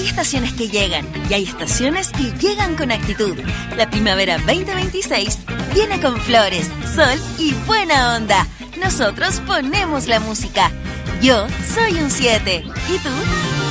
Hay estaciones que llegan y hay estaciones que llegan con actitud. La primavera 2026 viene con flores, sol y buena onda. Nosotros ponemos la música. Yo soy un 7. ¿Y tú?